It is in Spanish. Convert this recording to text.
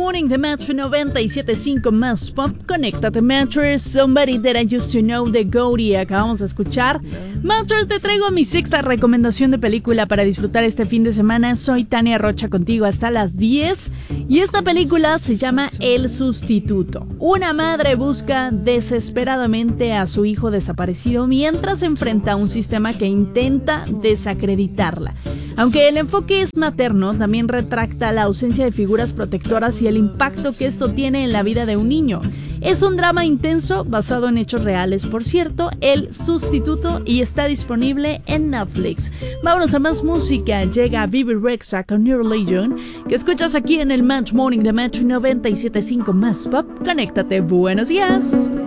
Morning de Metro 97.5 más pop. Conéctate, Metro. Somebody That I Used to Know de Goaty. Acabamos de escuchar. Metro, te traigo mi sexta recomendación de película para disfrutar este fin de semana. Soy Tania Rocha contigo hasta las 10. Y esta película se llama El Sustituto. Una madre busca desesperadamente a su hijo desaparecido mientras enfrenta a un sistema que intenta desacreditarla. Aunque el enfoque es materno, también retrata la ausencia de figuras protectoras y el impacto que esto tiene en la vida de un niño. Es un drama intenso, basado en hechos reales, por cierto, El Sustituto, y está disponible en Netflix. Vámonos a más música. Llega Bibi Rexha con New Religion, que escuchas aquí en el Match Morning de Metro 97.5 más pop. Conéctate, buenos días.